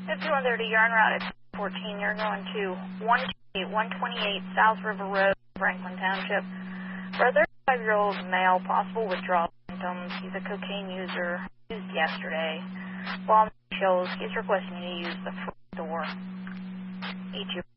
If you're there to Yarn Route at 14, you're going to 128 South River Road, Franklin Township. For a 35-year-old male, possible withdrawal symptoms. He's a cocaine user, used yesterday. While shows, he's requesting you to use the front door. EQ